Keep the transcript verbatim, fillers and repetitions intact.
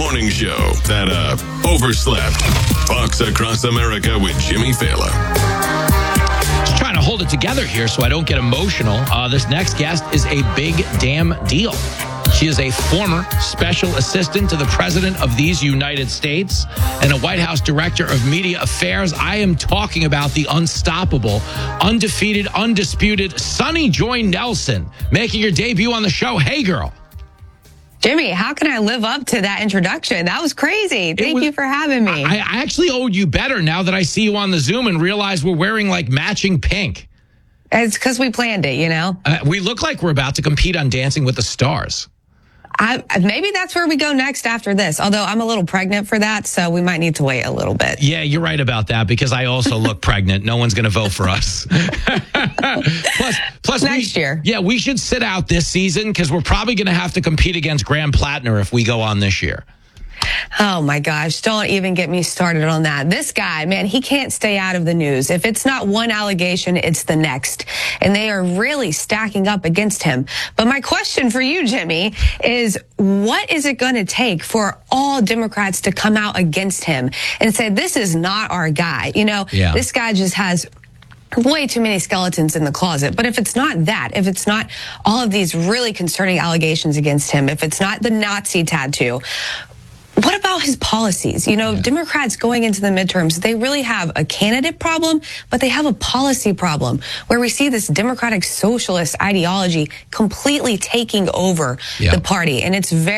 morning show that uh, overslept. Fox Across America with Jimmy Fallon. Just trying to hold it together here so I don't get emotional. Uh, this next guest is a big damn deal. She is a former special assistant to the president of these United States and a White House director of media affairs. I am talking about the unstoppable, undefeated, undisputed Sunny Joy Nelson, making her debut on the show. Hey, girl. Jimmy, how can I live up to that introduction? That was crazy. Thank was, you for having me. I, I actually owed you better now that I see you on the Zoom and realize we're wearing like matching pink. It's because we planned it, you know? Uh, we look like we're about to compete on Dancing with the Stars. I, maybe that's where we go next after this, although I'm a little pregnant for that, so we might need to wait a little bit. Yeah, you're right about that because I also look pregnant. No one's going to vote for us. plus, plus next we, year. Yeah, we should sit out this season because we're probably going to have to compete against Graham Plattner if we go on this year. Oh, my gosh. Don't even get me started on that. This guy, man, he can't stay out of the news. If it's not one allegation, it's the next. And they are really stacking up against him. But my question for you, Jimmy, is what is it going to take for all Democrats to come out against him and say, this is not our guy? You know, yeah. This guy just has way too many skeletons in the closet. But if it's not that, if it's not all of these really concerning allegations against him, if it's not the Nazi tattoo, what about his policies? You know, yeah. Democrats going into the midterms, they really have a candidate problem, but they have a policy problem where we see this democratic socialist ideology completely taking over yeah. the party. And it's very